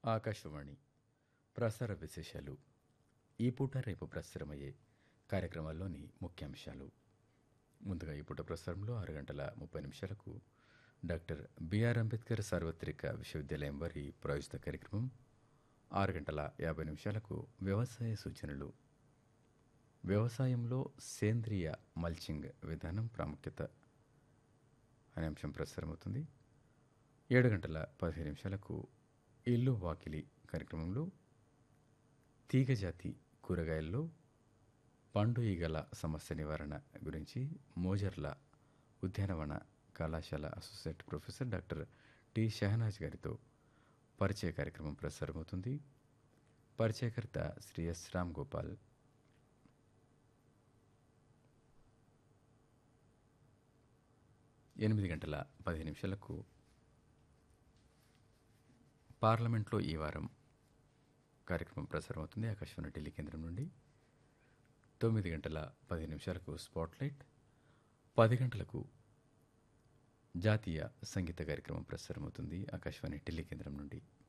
ఆకాశవాణి ప్రసార విశేషాలు ఈ పూట రేపు ప్రసారమయ్యే కార్యక్రమాల్లోని ముఖ్యాంశాలు. ముందుగా ఈ పూట ప్రసారంలో 6 గంటల 30 నిమిషాలకు డాక్టర్ బిఆర్ అంబేద్కర్ సార్వత్రిక విశ్వవిద్యాలయం వారి ప్రాయోజిత కార్యక్రమం, 6 గంటల 50 నిమిషాలకు వ్యవసాయ సూచనలు, వ్యవసాయంలో సేంద్రియ మల్చింగ్ విధానం ప్రాముఖ్యత అనే అంశం ప్రసారమవుతుంది. 7 గంటల 15 నిమిషాలకు ఇల్లు వాకిలి కార్యక్రమంలో తీగజాతి కూరగాయల్లో పండు ఈగల సమస్య నివారణ గురించి మోజర్ల ఉద్యానవన కళాశాల associate professor doctor T Shahnaz గారితో పరిచయ కార్యక్రమం ప్రసారమవుతుంది. పరిచయకర్త శ్రీ ఎస్ రామ్ గోపాల్. 8 గంటల 15 నిమిషాలకు పార్లమెంట్లో ఈ వారం కార్యక్రమం ప్రసారమవుతుంది ఆకాశవాణి ఢిల్లీ కేంద్రం నుండి. 9 గంటల 10 నిమిషాలకు స్పాట్లైట్, 10 గంటలకు జాతీయ సంగీత కార్యక్రమం ప్రసారమవుతుంది ఆకాశవాణి ఢిల్లీ కేంద్రం నుండి.